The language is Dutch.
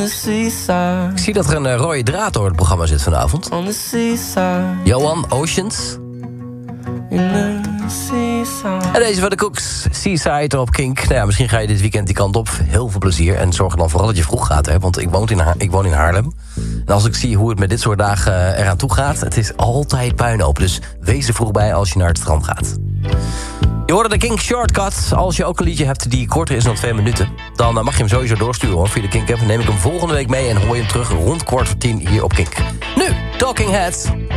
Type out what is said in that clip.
Ik zie dat er een rode draad door het programma zit vanavond. Johan Oceans. En deze van de Cooks, Seaside op Kink. Nou ja, misschien ga je dit weekend die kant op. Heel veel plezier. En zorg er dan vooral dat je vroeg gaat, hè, want ik woon in Haarlem. En als ik zie hoe het met dit soort dagen eraan toe gaat, het is altijd puinhoop. Dus wees er vroeg bij als je naar het strand gaat. Je hoorde de Kink Shortcut. Als je ook een liedje hebt die korter is dan 2 minuten... dan mag je hem sowieso doorsturen, hoor, via de Kink app. Dan neem ik hem volgende week mee en hoor je hem terug rond 9:15 hier op Kink. Nu, Talking Heads.